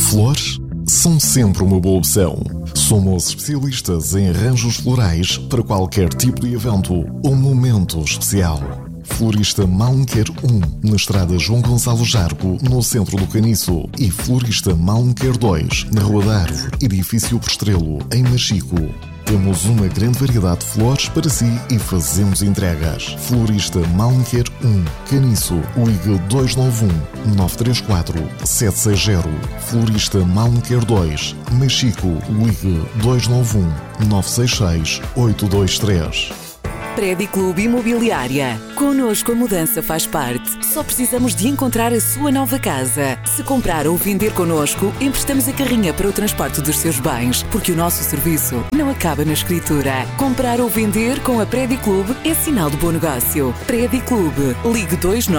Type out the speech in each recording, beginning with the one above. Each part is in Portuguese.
Flores são sempre uma boa opção. Somos especialistas em arranjos florais para qualquer tipo de evento ou momento especial. Florista Malmequer 1, na estrada João Gonçalo Jargo, no centro do Caniço. E Florista Malmequer 2, na Rua da Árvore, edifício Prestrelo, em Machico. Temos uma grande variedade de flores para si e fazemos entregas. Florista Malmequer 1, Caniço, ligue 291-934-760. Florista Malmequer 2, Machico, ligue 291-966-823. Prédio Clube Imobiliária. Connosco a mudança faz parte. Só precisamos de encontrar a sua nova casa. Se comprar ou vender connosco, emprestamos a carrinha para o transporte dos seus bens, porque o nosso serviço não acaba na escritura. Comprar ou vender com a Prédio Clube é sinal de bom negócio. Prédio Clube. Ligue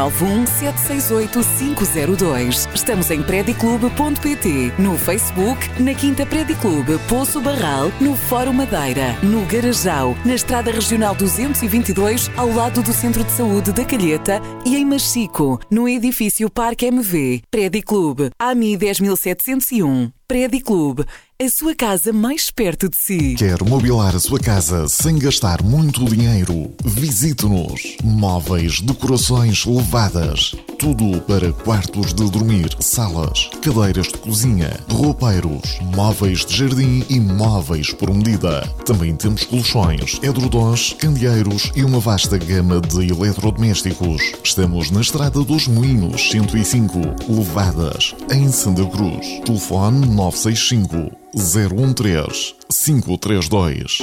291-768-502. Estamos em prediclube.pt, no Facebook, na Quinta Prédio Clube, Poço Barral, no Fórum Madeira, no Garajal, na Estrada Regional 222, ao lado do Centro de Saúde da Calheta e em Machico, no edifício Parque MV. Prédio Clube, AMI 10701. Prédio Clube, a sua casa mais perto de si. Quer mobilar a sua casa sem gastar muito dinheiro? Visite-nos. Móveis, decorações elevadas. Tudo para quartos de dormir, salas, cadeiras de cozinha, roupeiros, móveis de jardim e móveis por medida. Também temos colchões, edredons, candeeiros e uma vasta gama de eletrodomésticos. Estamos na Estrada dos Moinhos, 105, Levadas, em Santa Cruz. Telefone 965 013 532.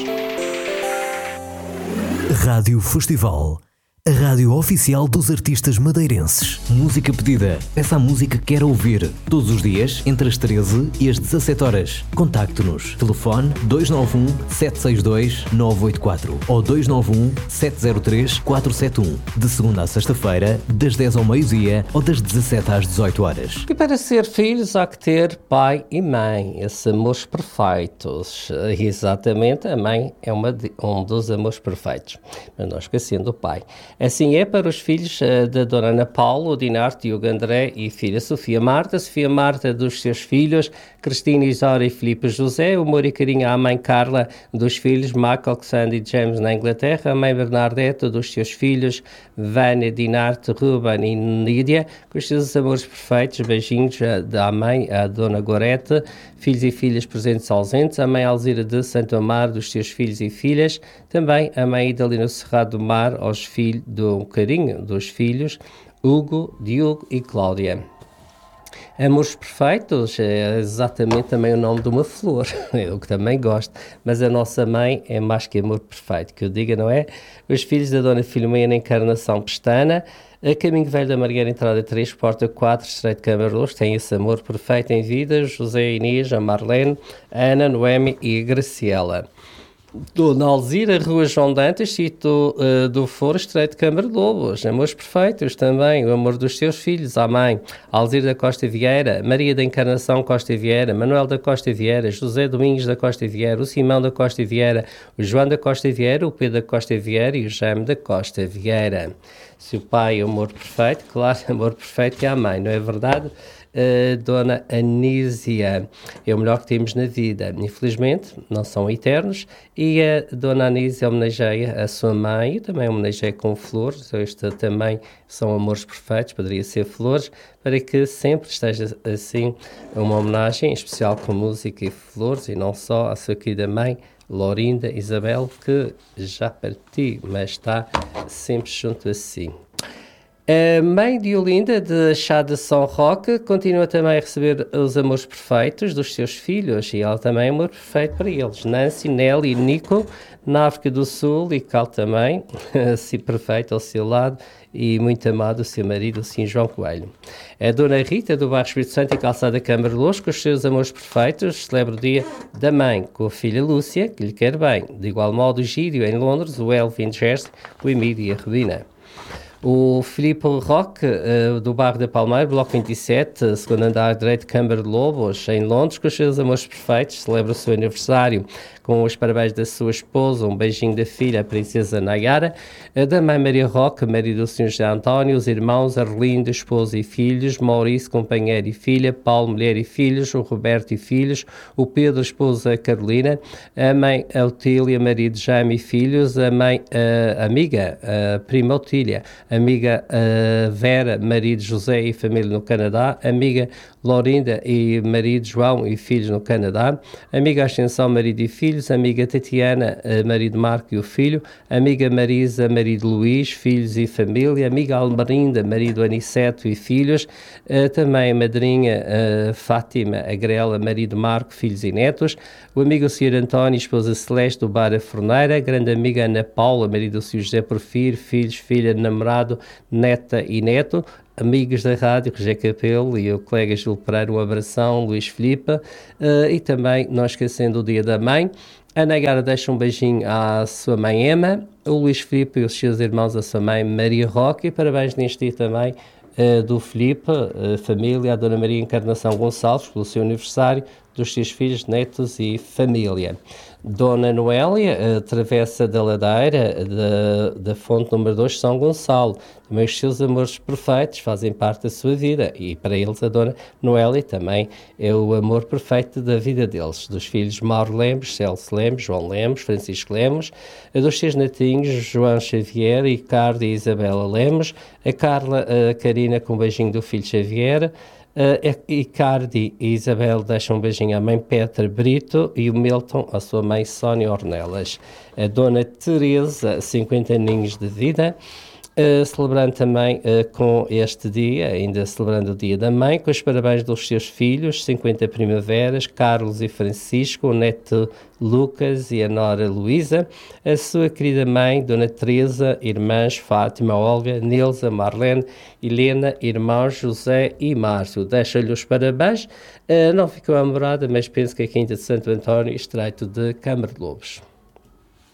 Rádio Festival, a rádio oficial dos artistas madeirenses. Música pedida. Peça a música que quer ouvir. Todos os dias, entre as 13 e as 17 horas. Contacte-nos. Telefone 291-762-984 ou 291-703-471. De segunda a sexta-feira, das 10 ao meio-dia ou das 17 às 18 horas. E para ser filhos há que ter pai e mãe. Esses amores perfeitos. Exatamente, a mãe é um dos amores perfeitos. Mas não esquecendo o pai. Assim é para os filhos da Dona Ana Paula, o Dinarte, Diogo André e filha Sofia Marta dos seus filhos, Cristina, Isaura e Filipe José, o amor e carinho à mãe Carla dos filhos, Michael, Alexandre e James na Inglaterra, a mãe Bernadette dos seus filhos, Vânia, Dinarte, Ruben e Lídia, com os seus amores perfeitos, beijinhos da mãe, a Dona Gorete, filhos e filhas presentes ausentes, a mãe Alzira de Santo Amaro dos seus filhos e filhas, também a mãe Idalina Cerrado do Mar, aos filhos do carinho dos filhos, Hugo, Diogo e Cláudia. Amores perfeitos é exatamente também o nome de uma flor, eu que também gosto, mas a nossa mãe é mais que amor perfeito, que eu diga, não é? Os filhos da Dona Filomena Encarnação Pestana, a Caminho Velho da Margueira, entrada 3, porta 4, Estreito Câmara Luz, tem esse amor perfeito em vida, José Inês, a Marlene, a Ana, Noemi e a Graciela. Dona Alzira, Rua João Dantas, sítio do Foro, Estreito de Câmara de Lobos. Amores perfeitos também, o amor dos seus filhos, à mãe, Alzira da Costa Vieira, Maria da Encarnação Costa Vieira, Manuel da Costa Vieira, José Domingos da Costa Vieira, o Simão da Costa Vieira, o João da Costa Vieira, o Pedro da Costa Vieira e o Jaime da Costa Vieira. Se o pai é o amor perfeito, claro, amor perfeito é a mãe, não é verdade? Dona Anísia é o melhor que temos na vida. Infelizmente, não são eternos, e a Dona Anísia homenageia a sua mãe e também homenageia com flores. Este também são amores perfeitos, poderia ser flores, para que sempre esteja assim uma homenagem especial com música e flores, e não só à sua querida mãe Lorinda Isabel, que já partiu, mas está sempre junto a si. A mãe de Olinda, de Chá de São Roque, continua também a receber os amores perfeitos dos seus filhos, e ela também é amor perfeito para eles. Nancy, Nelly e Nico, na África do Sul, e Cal também, assim perfeito ao seu lado, e muito amado o seu marido, o Sr. João Coelho. A Dona Rita, do Bairro Espírito Santo e Calçada Câmara de Luz, com os seus amores perfeitos, celebra o dia da mãe, com a filha Lúcia, que lhe quer bem. De igual modo, o Gírio, em Londres, o Elvin Jersey, o Emílio e a Rubina. O Filipe Roque, do bairro da Palmeira, Bloco 27, segundo andar direito, Câmara de Lobos, em Londres, com os seus amores perfeitos, celebra o seu aniversário com os parabéns da sua esposa, um beijinho da filha, a princesa Nayara, da mãe Maria Roque, marido do Sr. José António, os irmãos Arlindo, esposa e filhos, Maurício, companheiro e filha, Paulo, mulher e filhos, o Roberto e filhos, o Pedro, esposa Carolina, a mãe Otília, marido Jaime e filhos, a mãe amiga, prima Otília, amiga Vera, marido José e família no Canadá, amiga Laurinda e marido João e filhos no Canadá, amiga Ascensão, marido e filhos, amiga Tatiana, marido Marco e o filho, amiga Marisa, marido Luís, filhos e família, amiga Almerinda, marido Aniceto e filhos, também a madrinha Fátima Agrela, marido Marco, filhos e netos, o amigo Sr. António, esposa Celeste do Bar a Forneira, grande amiga Ana Paula, marido do Sr. José Porfírio, filhos, filha, namorado, neta e neto, amigos da rádio, José Capelo e o colega Gil Pereira, um abração, Luís Filipe, e também, não esquecendo o Dia da Mãe, a Nayara deixa um beijinho à sua mãe Emma, o Luís Filipe e os seus irmãos, a sua mãe Maria Roque, e parabéns neste dia também do Filipe, família, a Dona Maria Encarnação Gonçalves, pelo seu aniversário, dos seus filhos, netos e família. Dona Noélia, travessa da ladeira da fonte número 2, São Gonçalo. Também os seus amores perfeitos fazem parte da sua vida e para eles a Dona Noélia também é o amor perfeito da vida deles. Dos filhos Mauro Lemos, Celso Lemos, João Lemos, Francisco Lemos, dos seus netinhos João Xavier, Ricardo e Isabela Lemos, a Carla, a Karina com um beijinho do filho Xavier, Icardi e Isabel deixam um beijinho à mãe Petra Brito e o Milton à sua mãe Sónia Ornelas. A Dona Teresa, 50 aninhos de vida, celebrando também com este dia, ainda celebrando o Dia da Mãe, com os parabéns dos seus filhos, 50 primaveras, Carlos e Francisco, o neto Lucas e a nora Luísa, a sua querida mãe, Dona Teresa, irmãs Fátima, Olga, Nilza, Marlene, Helena, irmãos José e Márcio. Deixa-lhe os parabéns, não ficou a morada, mas penso que a Quinta de Santo António, Estreito de Câmara de Lobos.